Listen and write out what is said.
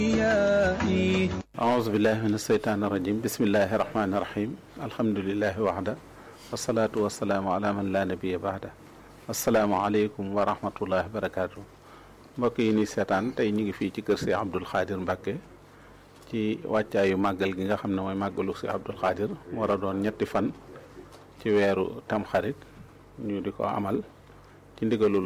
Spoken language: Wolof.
aouzu billahi min asheytaani irajim bismillahi rahmaani rahim alhamdulilahi waxda wasalaatu wasalaamu ala man la nabiya baxda asalaamaaleykum wa rahmatullahi wa barakaatu. mbokk yi ni seetaan tey ñu ngi fii ci kër Cheikh Abdoul Khadir Mbacke ci wàccaayu màggal gi nga xam ne mooy màggalu Cheikh Abdoul Khadir mu war a doon ñetti fan ci weeru tamxarit ñu di ko amal ci ndigalul